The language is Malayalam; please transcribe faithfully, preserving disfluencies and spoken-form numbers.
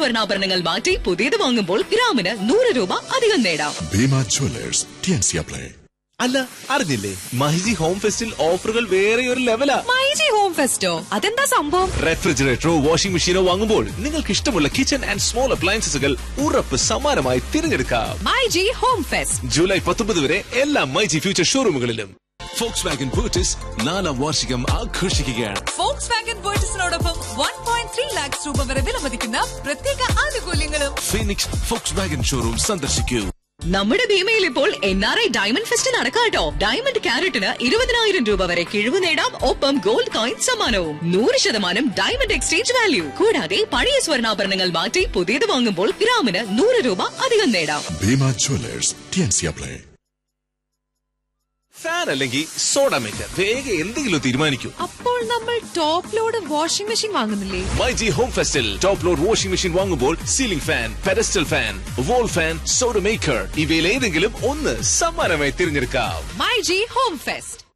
സ്വർണ്ണാഭരണങ്ങൾ മാറ്റി പുതിയത് വാങ്ങുമ്പോൾ ഗ്രാമിന് നൂറ് രൂപ അധികം നേടാം. Bhima Jewellers T N C apply. അല്ല, അറിഞ്ഞില്ലേ മൈജി ഹോം ഫെസ്റ്റിൽ ഓഫറുകൾ വേറെ ഒരു ലെവലാ. മൈജി ഹോം ഫെസ്റ്റോ? അതെന്താ സംഭവം? റെഫ്രിജറേറ്ററോ വാഷിംഗ് മെഷീനോ വാങ്ങുമ്പോൾ നിങ്ങൾക്ക് ഇഷ്ടമുള്ള കിച്ചൺ ആൻഡ് സ്മോൾ അപ്ലയൻസസുകൾ ഉറപ്പ് സമ്മാനമായി തിരഞ്ഞെടുക്കാം. മൈജി ഹോം ഫെസ്റ്റ് ജൂലൈ പത്തൊമ്പത് വരെ എല്ലാ മൈജി ഫ്യൂച്ചർ ഷോറൂമുകളിലും. ഫോക്സ് വാഗൻ ബൂട്ടിസ് നാലാം വാർഷികം ആഘോഷിക്കുകയാണ്. Fox Wagen ബൂട്ടിസിനോടൊപ്പം one point three lakhs രൂപ വരെ വിലമതിക്കുന്ന പ്രത്യേക ആനുകൂല്യങ്ങളും. ഫീനിക്സ് ഫോക്സ് വാഗൻ ഷോറൂം സന്ദർശിക്കൂ. നമ്മുടെ ഭീമയിൽ ഇപ്പോൾ N R I diamond fest നടക്കാട്ടോ. Diamond ക്യാരറ്റിന് ഇരുപതിനായിരം രൂപ വരെ കിഴിവ് നേടാം. ഒപ്പം ഗോൾഡ് കോയിൻ സമ്മാനവും. നൂറ് ശതമാനം ഡയമണ്ട് എക്സ്ചേഞ്ച് വാല്യൂ. കൂടാതെ പഴയ സ്വർണ്ണാഭരണങ്ങൾ മാറ്റി പുതിയത് വാങ്ങുമ്പോൾ ഗ്രാമിന് നൂറ് രൂപ അധികം നേടാം. Bhima Jewellers T N C apply. Fan അല്ലെങ്കിൽ സോഡ മേക്കർ, വേഗം എന്തെങ്കിലും തീരുമാനിക്കൂ. അപ്പോൾ നമ്മൾ top load washing machine വാങ്ങുന്നില്ലേ? MyG home ഫെസ്റ്റിൽ top load washing machine വാങ്ങുമ്പോൾ ceiling fan, pedestal fan, wall fan, soda maker ഇവയിൽ ഏതെങ്കിലും ഒന്ന് സമ്മാനമായി തിരഞ്ഞെടുക്കാം. MyG home fest.